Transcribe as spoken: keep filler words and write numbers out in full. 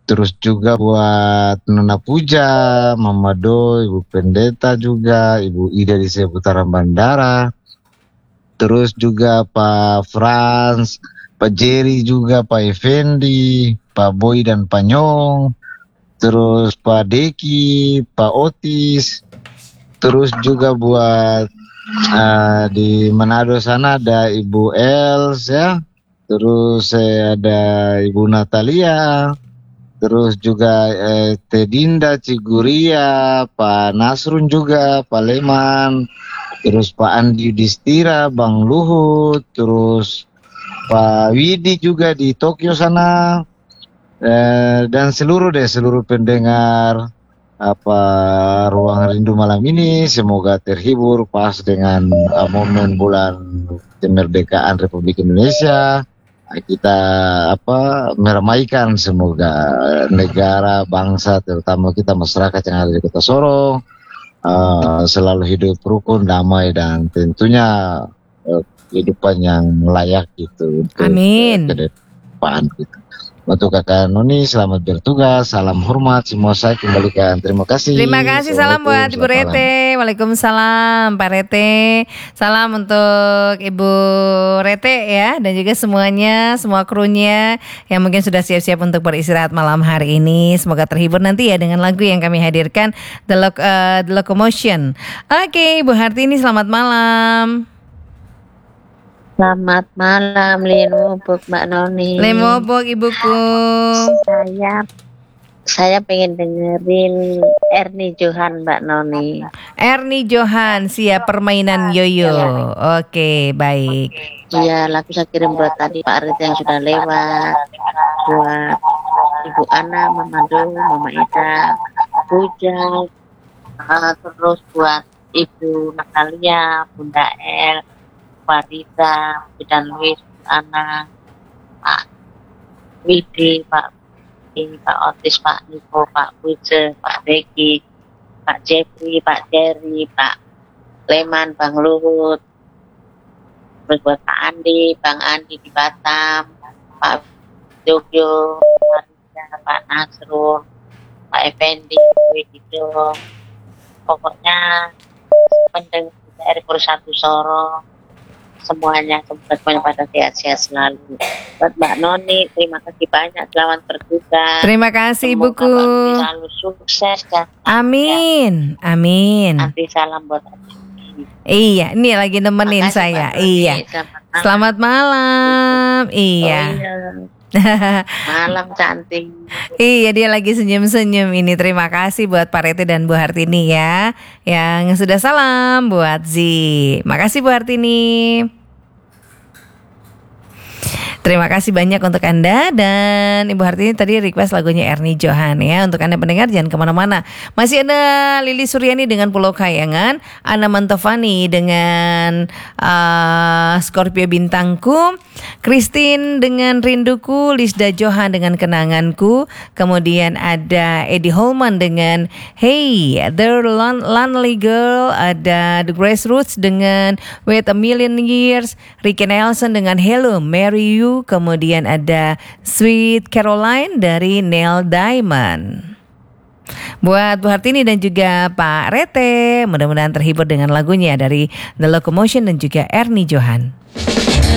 Terus juga buat Nona Puja, Mama Do, Ibu Pendeta juga, Ibu Ida di seputaran bandara. Terus juga Pak Frans, Pak Jerry juga, Pak Effendi, Pak Boy dan Pak Nyong. Terus Pak Deki, Pak Otis. Terus juga buat uh, di Manado sana ada Ibu Els ya. Terus eh, ada Ibu Natalia. Terus juga eh, Teh Dinda, Ciguria, Pak Nasrun juga, Pak Leman, terus Pak Andi Yudhistira, Bang Luhut, terus Pak Widi juga di Tokyo sana, eh, dan seluruh deh seluruh pendengar apa Ruang Rindu malam ini semoga terhibur pas dengan uh, momen bulan kemerdekaan Republik Indonesia. Kita apa meramaikan semoga negara bangsa terutama kita masyarakat yang ada di Kota Sorong uh, selalu hidup rukun damai dan tentunya uh, kehidupan yang layak gitu untuk Amin. ke depan gitu. Untuk Kakak Noni selamat bertugas, salam hormat semua saya kembalikan. Terima kasih. Terima kasih, salam buat Ibu Rete. Waalaikumsalam Pak Rete. Salam untuk Ibu Rete ya, dan juga semuanya, semua krunya yang mungkin sudah siap-siap untuk beristirahat malam hari ini. Semoga terhibur nanti ya dengan lagu yang kami hadirkan, The, Loc- uh, The Locomotion. Oke, Ibu Hartini selamat malam. Selamat malam, Limobok Mbak Noni. Limobok Ibuku. Saya saya pengen dengerin Ernie Johan Mbak Noni. Ernie Johan, siap permainan yoyo. Oke, baik. Iya, lagu saya kirim buat tadi Pak Arit yang sudah lewat, buat Ibu Ana, Mama Do, Mama Ida, Puja, uh, terus buat Ibu Natalia, Bunda El, Farida, dan Luis, Ana, Pak Widi, Pak Widi, Pak Otis, Pak Niko, Pak Puja, Pak Deki, Pak Jeffrey, Pak Jerry, Pak Leman, Bang Luhut, terus buat Pak Andi, Bang Andi di Batam, Pak Jogyo, Farida, Pak Nasrul, Pak Effendi, Widido, pokoknya pendengar dari Persatu Sorong, semuanya semuanya pada sehat-sehat selalu. Buat Mbak Noni, terima kasih banyak, selamat bertugas. Terima kasih Semoga Ibuku. Mbak selalu sukses dan Amin, amin. nanti salam buat Iya, ini lagi nemenin Makasih, saya. Mbak Noni. Iya. Selamat malam. Selamat malam. Iya. Oh, iya. Malam cantik. Iya, dia lagi senyum-senyum ini. Terima kasih buat Pak Rete dan Bu Hartini ya, yang sudah salam buat Zi. Makasih Bu Hartini. Terima kasih banyak untuk Anda. Dan Ibu Hartini tadi request lagunya Ernie Johan ya. Untuk Anda pendengar jangan kemana-mana. Masih ada Lili Suryani dengan Pulau Kayangan, Ana Mantovani dengan uh, Scorpio Bintangku, Christine dengan Rinduku, Lisda Johan dengan Kenanganku, kemudian ada Eddie Holman dengan Hey The Lon- Lonely Girl, ada The Grassroots dengan Wait a Million Years, Ricky Nelson dengan Hello Marry You, kemudian ada Sweet Caroline dari Neil Diamond. Buat Bu Hartini dan juga Pak Rete, mudah-mudahan terhibur dengan lagunya dari The Locomotion dan juga Ernie Johan.